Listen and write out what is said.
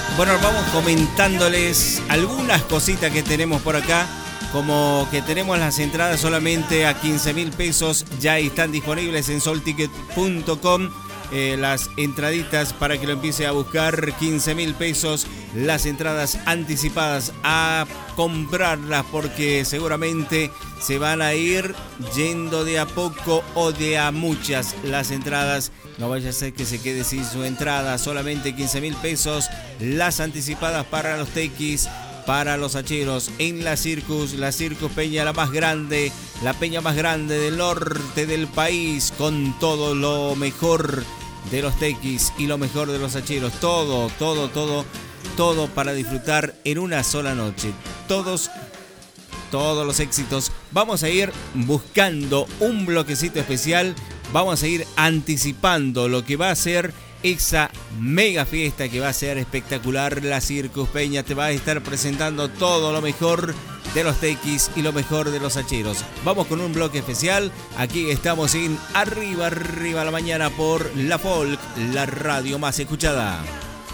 Bueno, vamos comentándoles algunas cositas que tenemos por acá. Como que tenemos las entradas solamente a 15.000 pesos. Ya están disponibles en solticket.com. Las entraditas para que lo empiece a buscar. 15.000 pesos. Las entradas anticipadas, a comprarlas porque seguramente se van a ir yendo de a poco o de a muchas las entradas. No vaya a ser que se quede sin su entrada. Solamente 15.000 pesos. Las anticipadas para los tequis, para los hacheros en la Circus Peña, la peña más grande del norte del país, con todo lo mejor de los tequis y lo mejor de los hacheros. Todo para disfrutar en una sola noche. Todos los éxitos. Vamos a ir buscando un bloquecito especial. Vamos a ir anticipando lo que va a ser esa mega fiesta que va a ser espectacular. La Circus Peña te va a estar presentando todo lo mejor de los tequis y lo mejor de los hacheros. Vamos con un bloque especial. Aquí estamos en Arriba la Mañana por La Folk, la radio más escuchada.